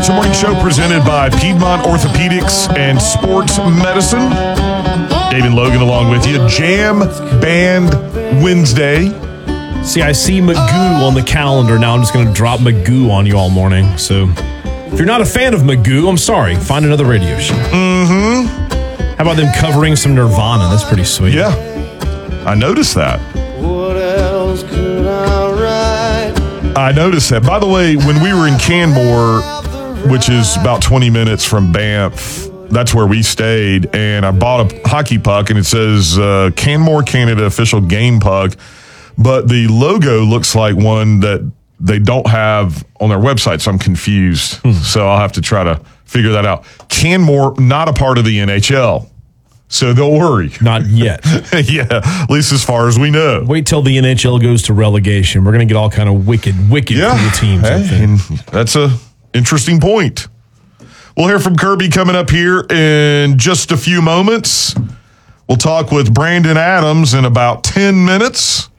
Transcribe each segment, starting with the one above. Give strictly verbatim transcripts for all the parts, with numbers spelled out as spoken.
It's a morning show presented by Piedmont Orthopedics and Sports Medicine. David Logan along with you. Jam Band Wednesday. See, I see Magoo on the calendar. Now I'm just going to drop Magoo on you all morning. So if you're not a fan of Magoo, I'm sorry. Find another radio show. Mm-hmm. How about them covering some Nirvana? That's pretty sweet. Yeah, I noticed that. What else could I write? I noticed that. By the way, when we were in Canmore, which is about twenty minutes from Banff, that's where we stayed, and I bought a hockey puck, and it says uh, Canmore, Canada official game puck, but the logo looks like one that they don't have on their website, so I'm confused. Hmm. So I'll have to try to figure that out. Canmore, not a part of the N H L, so don't worry. Not yet. Yeah, at least as far as we know. Wait till the N H L goes to relegation. We're going to get all kind of wicked, wicked yeah. cool teams. Hey, and that's a interesting point. We'll hear from Kirby coming up here in just a few moments. We'll talk with Brandon Adams in about ten minutes.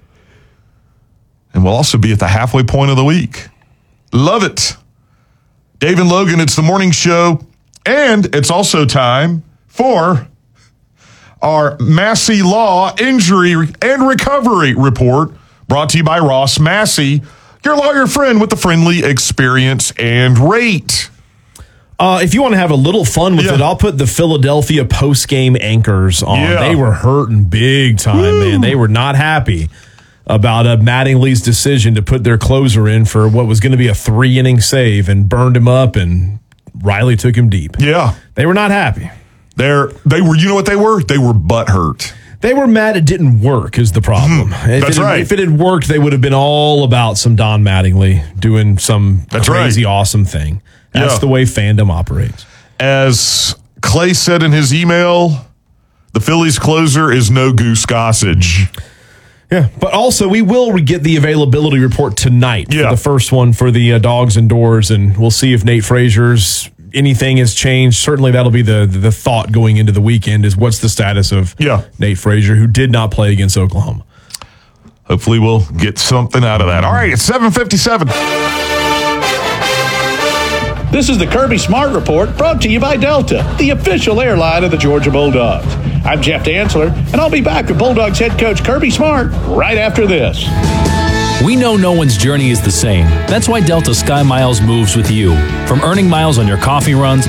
And we'll also be at the halfway point of the week. Love it. Dave and Logan, it's the morning show. And it's also time for our Massey Law Injury and Recovery Report, brought to you by Ross Massey, your lawyer friend with the friendly experience and rate. Uh, if you want to have a little fun with yeah. it, I'll put the Philadelphia post-game anchors on. Yeah. They were hurting big time, Woo. man. They were not happy about uh, Mattingly's decision to put their closer in for what was going to be a three-inning save and burned him up, and Riley took him deep. Yeah. They were not happy. They're, they were, you know what they were? They were butthurt. They were mad it didn't work is the problem. Mm-hmm. If That's it had, right. If it had worked, they would have been all about some Don Mattingly doing some That's crazy, right. awesome thing. That's Yeah. the way fandom operates. As Clay said in his email, the Phillies closer is no Goose Gossage. Yeah, but also we will get the availability report tonight. Yeah. For the first one for the uh, Dogs Indoors, and we'll see if Nate Frazier's anything has changed. Certainly that'll be the the thought going into the weekend is what's the status of Yeah. Nate Frazier, who did not play against Oklahoma. Hopefully we'll get something out of that. All right, it's seven fifty-seven. This is the Kirby Smart Report, brought to you by Delta, the official airline of the Georgia Bulldogs. I'm Jeff Dantzler, and I'll be back with Bulldogs head coach Kirby Smart right after this. We know no one's journey is the same. That's why Delta Sky Miles moves with you. From earning miles on your coffee runs